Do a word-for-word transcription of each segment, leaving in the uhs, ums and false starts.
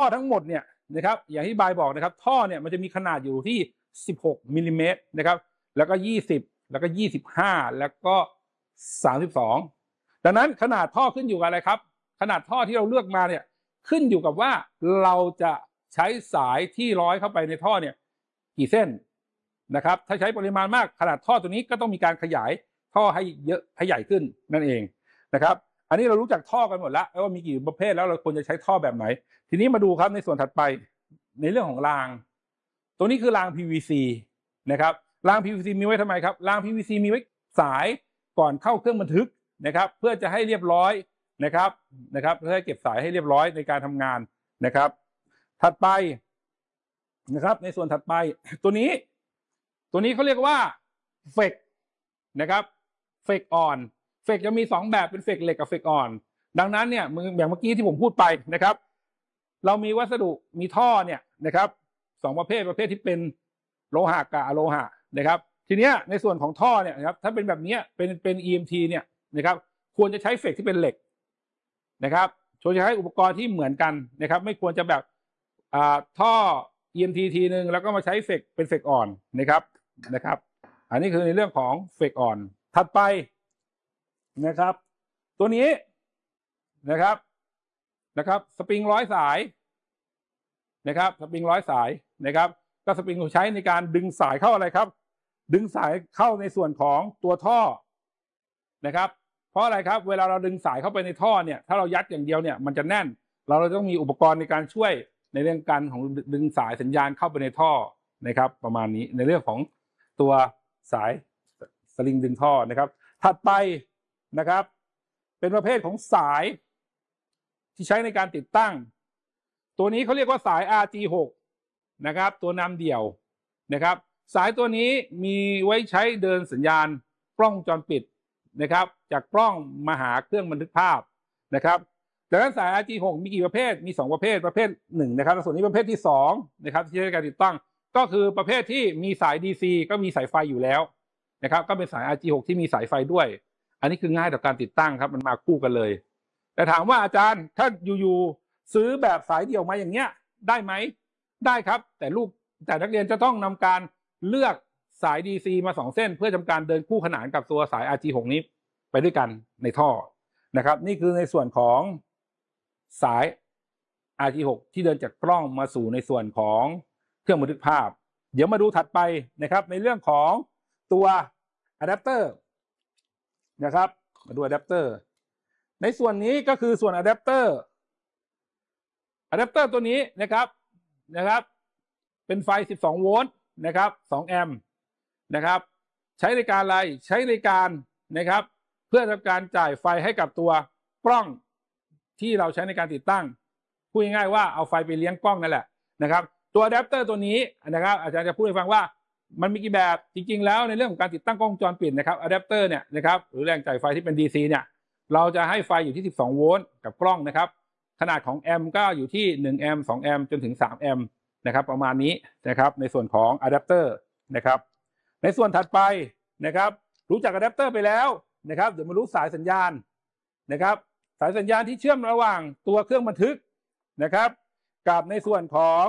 ทั้งหมดเนี่ยนะครับอย่างที่บายบอกนะครับท่อเนี่ยมันจะมีขนาดอยู่ที่สิบหกมิลลิเมตรนะครับแล้วก็ยี่สิบแล้วก็ยี่สิบห้าแล้วก็สามสิบสองดังนั้นขนาดท่อขึ้นอยู่กับอะไรครับขนาดท่อที่เราเลือกมาเนี่ยขึ้นอยู่กับว่าเราจะใช้สายที่ร้อยเข้าไปในท่อเนี่ยกี่เส้นนะครับถ้าใช้ปริมาณมากขนาดท่อตัวนี้ก็ต้องมีการขยายท่อให้เยอะให้ใหญ่ขึ้นนั่นเองนะครับอันนี้เรารู้จักท่อกันหมดแล้วว่ามีกี่ประเภทแล้วเราควรจะใช้ท่อแบบไหนทีนี้มาดูครับในส่วนถัดไปในเรื่องของรางตัวนี้คือราง พี วี ซี นะครับราง พี วี ซี มีไว้ทำไมครับราง พี วี ซี มีไว้สายก่อนเข้าเครื่องบันทึกนะครับเพื่อจะให้เรียบร้อยนะครับนะครับเพื่อให้เก็บสายให้เรียบร้อยในการทำงานนะครับถัดไปนะครับในส่วนถัดไปตัวนี้ตัวนี้เขาเรียกว่าเฟกนะครับเฟกอ่อนเฟกจะมีสองแบบเป็นเฟกเหล็กกับเฟกอ่อนดังนั้นเนี่ยอย่างเมื่อกี้ที่ผมพูดไปนะครับเรามีวัสดุมีท่อเนี่ยนะครับสองประเภทประเภทที่เป็นโลหะกับอะโลหะนะครับทีเนี้ยในส่วนของท่อเนี่ยนะครับถ้าเป็นแบบนี้เป็นเป็น อี เอ็ม ที เนี่ยนะครับควรจะใช้เฟกที่เป็นเหล็กนะครับควรจะใช้อุปกรณ์ที่เหมือนกันนะครับไม่ควรจะแบบอ่าท่อ อี เอ็ม ที ทีนึงแล้วก็มาใช้เฟกเป็นเฟกอ่อนนะครับนะครับอันนี้คือในเรื่องของเฟกอ่อนถัดไปนะครับตัวนี้นะครับนะครับสปริงร้อยสายนะครับสปริงร้อยสายนะครับก็สปริงใช้ในการดึงสายเข้าอะไรครับดึงสายเข้าในส่วนของตัวท่อนะครับเพราะอะไรครับเวลาเราดึงสายเข้าไปในท่อเนี่ยถ้าเรายัดอย่างเดียวเนี่ยมันจะแน่นเราเราต้องมีอุปกรณ์ในการช่วยในเรื่องการของดึงสายสัญญาณเข้าไปในท่อนะครับประมาณนี้ในเรื่องของตัวสายสลิงดึงท่อนะครับถัดไปนะครับเป็นประเภทของสายที่ใช้ในการติดตั้งตัวนี้เขาเรียกว่าสาย อาร์ จี หก นะครับตัวนำเดี่ยวนะครับสายตัวนี้มีไว้ใช้เดินสัญญาณกล้องวงจรปิดนะครับจากกล้องมาหาเครื่องบันทึกภาพนะครับดังนั้นสาย อาร์ จี หก มีกี่ประเภทมีสองประเภทประเภทหนึ่งนะครับส่วนนี้ประเภทที่สองนะครับที่ใช้ในการติดตั้งก็คือประเภทที่มีสาย ดี ซี ก็มีสายไฟอยู่แล้วนะครับก็เป็นสาย อาร์ จี หก ที่มีสายไฟด้วยอันนี้คือง่ายต่อการติดตั้งครับมันมาคู่กันเลยแต่ถามว่าอาจารย์ถ้าอยู่ๆซื้อแบบสายเดี่ยวมาอย่างเงี้ยได้ไหมได้ครับแต่ลูกแต่นักเรียนจะต้องนำการเลือกสาย ดี ซี มาสองเส้นเพื่อทำการเดินคู่ขนานกับตัวสาย อาร์ จี หก นี้ไปด้วยกันในท่อนะครับนี่คือในส่วนของสาย อาร์ จี หก ที่เดินจากกล้องมาสู่ในส่วนของเครื่องบันทึกภาพเดี๋ยวมาดูถัดไปนะครับในเรื่องของตัวอะแดปเตอร์นะครับมาดูอะแดปเตอร์ในส่วนนี้ก็คือส่วนอะแดปเตอร์อะแดปเตอร์ตัวนี้นะครับนะครับเป็นไฟสิบสองโวลต์นะครับสองแอมป์นะครับใช้ในการอะไรใช้ในการนะครับเพื่อทำการจ่ายไฟให้กับตัวกล้องที่เราใช้ในการติดตั้งพูดง่ายๆว่าเอาไฟไปเลี้ยงกล้องนั่นแหละนะครับตัวอะแดปเตอร์ตัวนี้นะครับอาจารย์จะพูดให้ฟังว่ามันมีกี่แบบจริงๆแล้วในเรื่องของการติดตั้งกล้องวงจรปิดนะครับอะแดปเตอร์เนี่ยนะครับหรือแรงจ่ายไฟที่เป็น ดี ซี เนี่ยเราจะให้ไฟอยู่ที่สิบสองโวลต์กับกล้องนะครับขนาดของแอมป์ก็อยู่ที่หนึ่งแอมป์สองแอมป์จนถึงสามแอมป์นะครับประมาณนี้นะครับในส่วนของอะแดปเตอร์นะครับในส่วนถัดไปนะครับรู้จักอะแดปเตอร์ไปแล้วนะครับเดี๋ยวมารู้สายสัญญาณนะครับสายสัญญาณที่เชื่อมระหว่างตัวเครื่องบันทึกนะครับกับในส่วนของ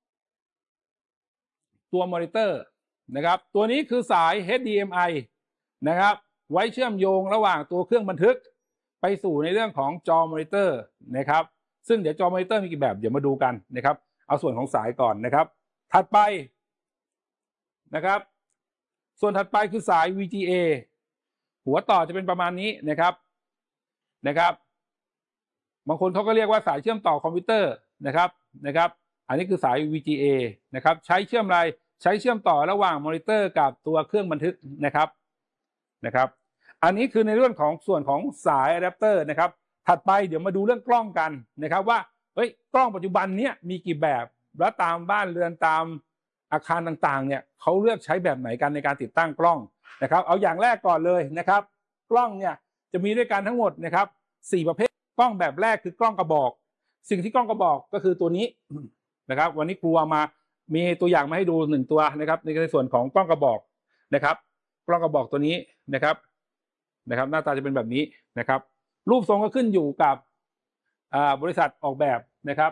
ตัวมอนิเตอร์นะครับตัวนี้คือสาย เอช ดี เอ็ม ไอ นะครับไว้เชื่อมโยงระหว่างตัวเครื่องบันทึกไปสู่ในเรื่องของจอมอนิเตอร์นะครับซึ่งเดี๋ยวจอมอนิเตอร์มีกี่แบบเดี๋ยวมาดูกันนะครับเอาส่วนของสายก่อนนะครับถัดไปนะครับส่วนถัดไปคือสาย วี จี เอ หัวต่อจะเป็นประมาณนี้นะครับนะครับบางคนเขาก็เรียกว่าสายเชื่อมต่อคอมพิวเตอร์นะครับนะครับอันนี้คือสาย วี จี เอ นะครับใช้เชื่อมอะไรใช้เชื่อมต่อระหว่างมอนิเตอร์กับตัวเครื่องบันทึกนะครับนะครับอันนี้คือในเรื่องของส่วนของสายอะแดปเตอร์นะครับถัดไปเดี๋ยวมาดูเรื่องกล้องกันนะครับว่าเฮ้ยกล้องปัจจุบันเนี้ยมีกี่แบบและตามบ้านเรือนตามอาคารต่างๆเนี่ยเขาเลือกใช้แบบไหนกันในการติดตั้งกล้องนะครับเอาอย่างแรกก่อนเลยนะครับกล้องเนี่ยจะมีด้วยกันทั้งหมดนะครับสี่ประเภทกล้องแบบแรกคือกล้องกระบอกสิ่งที่กล้องกระบอกก็คือตัวนี้นะครับวันนี้ครูเอามามีตัวอย่างมาให้ดูหนึ่งตัวนะครับในส่วนของกล้องกระบอกนะครับกล้องกระบอกตัวนี้นะครับนะครับหน้าตาจะเป็นแบบนี้นะครับรูปทรงก็ขึ้นอยู่กับบริษัทออกแบบนะครับ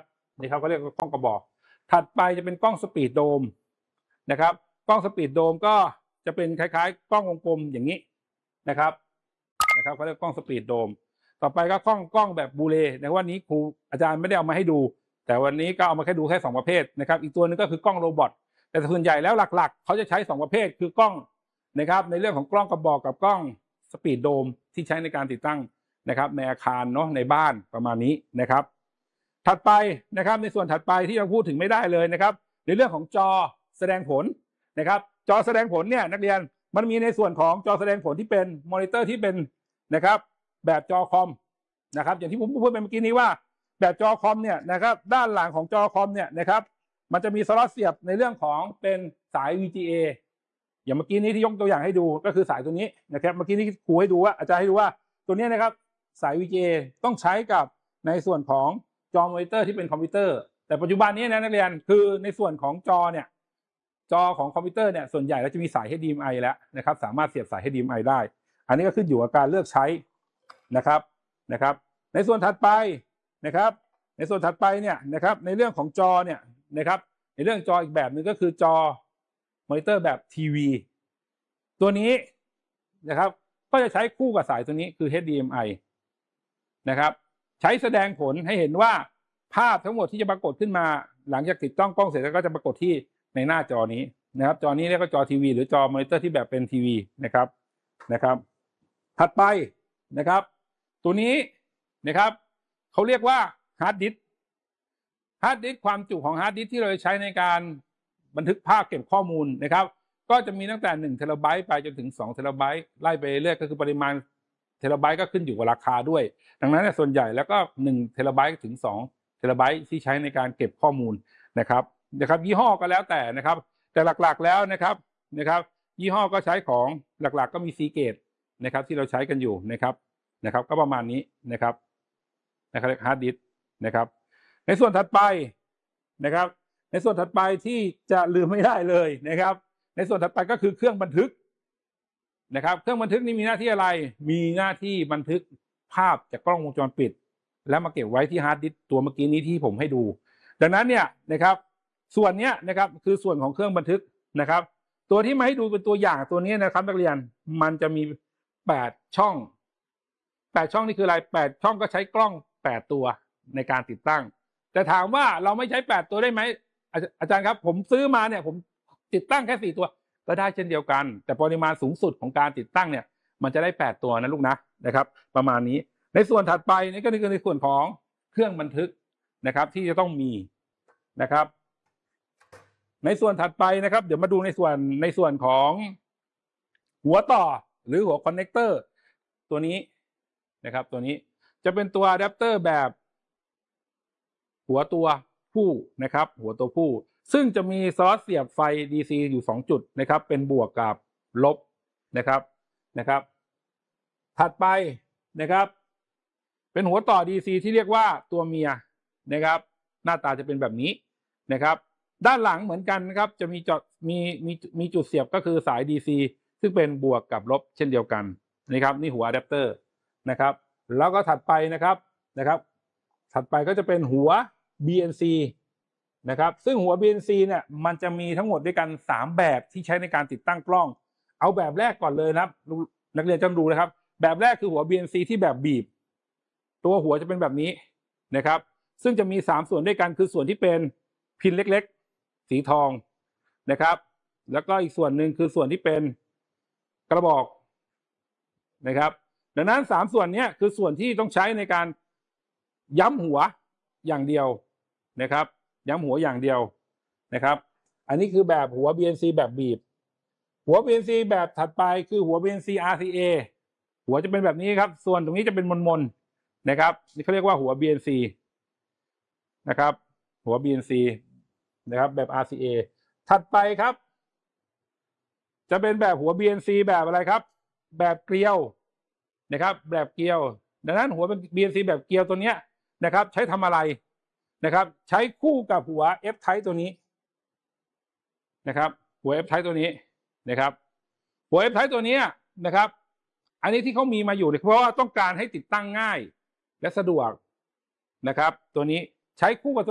นี่ครับเขาเรียกว่ากล้องกระบอกถัดไปจะเป็นกล้องสปีดโดมนะครับกล้องสปีดโดมก็จะเป็นคล้ายๆกล้องวงกลมอย่างนี้นะครับนะครับเขาเรียกกล้องสปีดโดมต่อไปก็กล้องกล้องแบบบูเลในวันนี้ครูอาจารย์ไม่ได้เอามาให้ดูแต่วันนี้ก็เอามาแค่ดูแค่สองประเภทนะครับอีกตัวนึงก็คือกล้องโรบอทแต่ส่วนใหญ่แล้วหลักๆเขาจะใช้สองประเภทคือกล้องนะครับในเรื่องของกล้องกระบอกกับกล้องสปีดโดมที่ใช้ในการติดตั้งนะครับในอาคารเนาะในบ้านประมาณนี้นะครับถัดไปนะครับในส่วนถัดไปที่เราพูดถึงไม่ได้เลยนะครับในเรื่องของจอแสดงผลนะครับจอแสดงผลเนี่ยนักเรียนมันมีในส่วนของจอแสดงผลที่เป็นมอนิเตอร์ที่เป็นนะครับแบบจอคอมนะครับอย่างที่ผมพูดไปเมื่อกี้นี้ว่าแบบจอคอมเนี่ยนะครับด้านหลังของจอคอมเนี่ยนะครับมันจะมีสล็อตเสียบในเรื่องของเป็นสาย วี จี เอ อย่างเมื่อกี้นี้ที่ยกตัวอย่างให้ดูก็คือสายตัวนี้นะครับเมื่อกี้นี้ครูให้ดูว่าอาจารย์ให้ดูว่าตัวนี้นะครับสาย วี จี เอ ต้องใช้กับในส่วนของจอมอนิเตอร์ที่เป็นคอมพิวเตอร์แต่ปัจจุบันนี้นะนักเรียนคือในส่วนของจอเนี่ยจอของคอมพิวเตอร์เนี่ยส่วนใหญ่แล้วจะมีสาย เอช ดี เอ็ม ไอ แล้วนะครับสามารถเสียบสาย เอช ดี เอ็ม ไอ ได้อันนี้ก็ขึ้นอยู่กับการเลือกใช้นะครับนะครับในส่วนถัดไปนะครับในส่วนถัดไปเนี่ยนะครับในเรื่องของจอเนี่ยนะครับในเรื่องจออีกแบบหนึ่งก็คือจอมอนิเตอร์แบบทีวีตัวนี้นะครับก็จะใช้คู่กับสายตัวนี้คือ เอช ดี เอ็ม ไอ นะครับใช้แสดงผลให้เห็นว่าภาพทั้งหมดที่จะปรากฏขึ้นมาหลังจากติดตั้งกล้องเสร็จแล้วก็จะปรากฏที่ในหน้าจอนี้นะครับจอนี้เรียกว่าจอทีวีหรือจอมอนิเตอร์ที่แบบเป็นทีวีนะครับนะครับถัดไปนะครับตัวนี้นะครับเขาเรียกว่าฮาร์ดดิสก์ฮาร์ดดิสก์ความจุของฮาร์ดดิสก์ที่เราใช้ในการบันทึกภาพเก็บข้อมูลนะครับก็จะมีตั้งแต่หนึ่งเทราไบต์ไปจนถึงสองเทราไบต์ไล่ไปเรื่อยก็คือปริมาณเทราไบต์ก็ขึ้นอยู่กับราคาด้วยดังนั้นส่วนใหญ่แล้วก็หนึ่งเทราไบต์ถึงสองเทราไบต์ที่ใช้ในการเก็บข้อมูลนะครับนะครับยี่ห้อก็แล้วแต่นะครับแต่หลักๆแล้วนะครับนะครับยี่ห้อก็ใช้ของหลักๆก็มี Seagate นะครับที่เราใช้กันอยู่นะครับนะครับก็ประมาณนี้นะครับนะครับฮาร์ดดิสก์นะครับในส่วนถัดไปนะครับในส่วนถัดไปที่จะลืมไม่ได้เลยนะครับในส่วนถัดไปก็คือเครื่องบันทึกนะครับเครื่องบันทึกนี้มีหน้าที่อะไรมีหน้าที่บันทึกภาพจากกล้องวงจรปิดแล้วมาเก็บไว้ที่ฮาร์ดดิสก์ตัวเมื่อกี้นี้ที่ผมให้ดูดังนั้นเนี่ยนะครับส่วนนี้นะครับคือส่วนของเครื่องบันทึกนะครับตัวที่มาให้ดูเป็นตัวอย่างตัวนี้นะครับนักเรียนมันจะมีแปดช่องแปดช่องนี่คืออะไรแปดช่องก็ใช้กล้องแปดตัวในการติดตั้งแต่ถามว่าเราไม่ใช้แปดตัวได้ไหมอาจารย์ครับผมซื้อมาเนี่ยผมติดตั้งแค่สี่ตัวก็ได้เช่นเดียวกันแต่ปริมาณสูงสุดของการติดตั้งเนี่ยมันจะได้แปดตัวนะลูกนะนะครับประมาณนี้ในส่วนถัดไปนี่ก็คือในส่วนของเครื่องบันทึกนะครับที่จะต้องมีนะครับในส่วนถัดไปนะครับเดี๋ยวมาดูในส่วนในส่วนของหัวต่อหรือหัวคอนเนคเตอร์ตัวนี้นะครับตัวนี้จะเป็นตัวอะแดปเตอร์แบบหัวตัวผู้นะครับหัวตัวผู้ซึ่งจะมีซอสเสียบไฟ ดี ซี อยู่สองจุดนะครับเป็นบวกกับลบนะครับนะครับถัดไปนะครับเป็นหัวต่อ ดี ซี ที่เรียกว่าตัวเมียนะครับหน้าตาจะเป็นแบบนี้นะครับด้านหลังเหมือนกันนะครับจะมีจอดมีมีมีจุดเสียบก็คือสาย ดี ซี ซึ่งเป็นบวกกับลบเช่นเดียวกันนะครับนี่หัวอะแดปเตอร์นะครับแล้วก็ถัดไปนะครับนะครับถัดไปก็จะเป็นหัว บี เอ็น ซี นะครับซึ่งหัว บี เอ็น ซี เนี่ยมันจะมีทั้งหมดด้วยกันสามแบบที่ใช้ในการติดตั้งกล้องเอาแบบแรกก่อนเลยนะครับนักเรียนจำดูนะครับแบบแรกคือหัว บี เอ็น ซี ที่แบบบีบตัวหัวจะเป็นแบบนี้นะครับซึ่งจะมีสามส่วนด้วยกันคือส่วนที่เป็นพินเล็กๆสีทองนะครับแล้วก็อีกส่วนหนึ่งคือส่วนที่เป็นกระบอกนะครับดังนั้นสามส่วนนี้คือส่วนที่ต้องใช้ในการย้ำหัวอย่างเดียวนะครับย้ำหัวอย่างเดียวนะครับอันนี้คือแบบหัว บี เอ็น ซี แบบบีบหัว บี เอ็น ซี แบบถัดไปคือหัว บี เอ็น ซี อาร์ ซี เอ หัวจะเป็นแบบนี้ครับส่วนตรงนี้จะเป็นมนๆนะครับนี่เขาเรียกว่าหัว บี เอ็น ซี นะครับหัว บี เอ็น ซี นะครับแบบ อาร์ ซี เอ ถัดไปครับจะเป็นแบบหัว บี เอ็น ซี แบบอะไรครับแบบเกลียวนะครับแบบเกลียวดังนั้นหัวเป็น บี เอ็น ซี แบบเกลียวตัวเนี้ยนะครับใช้ทำอะไรนะครับใช้คู่กับหัว F type ตัวนี้นะครับหัว F type ตัวนี้นะครับหัว F type ตัวนี้นะครับอันนี้ที่เขามีมาอยู่เพราะว่าต้องการให้ติดตั้งง่ายและสะดวกนะครับตัวนี้ใช้คู่กับตัวไหน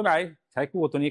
ใช้คู่ตัวนี้